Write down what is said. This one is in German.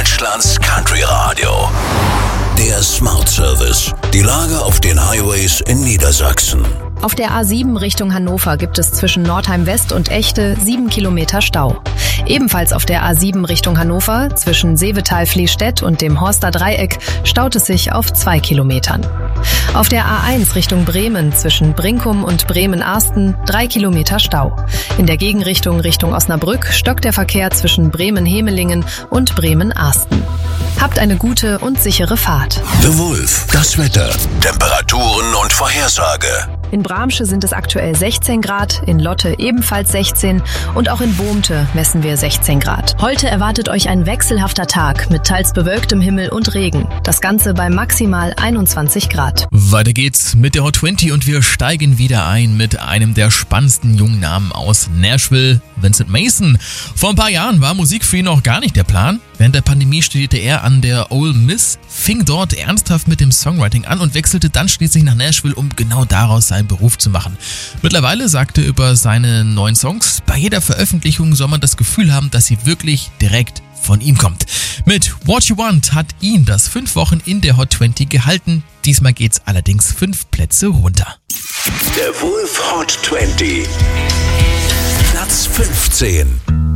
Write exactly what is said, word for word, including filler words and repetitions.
Deutschlands Country Radio. Der Smart Service. Die Lage auf den Highways in Niedersachsen. Auf der A sieben Richtung Hannover gibt es zwischen Nordheim West und Echte sieben Kilometer Stau. Ebenfalls auf der A sieben Richtung Hannover zwischen Seevetal-Fließstedt und dem Horster Dreieck staut es sich auf zwei Kilometern. Auf der A eins Richtung Bremen zwischen Brinkum und Bremen-Arsten drei Kilometer Stau. In der Gegenrichtung Richtung Osnabrück stockt der Verkehr zwischen Bremen-Hemelingen und Bremen-Arsten. Habt eine gute und sichere Fahrt. The Wolf, das Wetter, Temperaturen und Vorhersage. In Bramsche sind es aktuell sechzehn Grad, in Lotte ebenfalls sechzehn und auch in Bohmte messen wir sechzehn Grad. Heute erwartet euch ein wechselhafter Tag mit teils bewölktem Himmel und Regen. Das Ganze bei maximal einundzwanzig Grad. Weiter geht's mit der Hot zwanzig und wir steigen wieder ein mit einem der spannendsten jungen Namen aus Nashville, Vincent Mason. Vor ein paar Jahren war Musik für ihn noch gar nicht der Plan. Während der Pandemie studierte er an der Ole Miss, fing dort ernsthaft mit dem Songwriting an und wechselte dann schließlich nach Nashville, um genau daraus seinen Beruf zu machen. Mittlerweile sagt er über seine neuen Songs, bei jeder Veröffentlichung soll man das Gefühl haben, dass sie wirklich direkt von ihm kommt. Mit What You Want hat ihn das fünf Wochen in der Hot zwanzig gehalten. Diesmal geht's allerdings fünf Plätze runter. Der Wolf Hot zwanzig. Platz fünfzehn.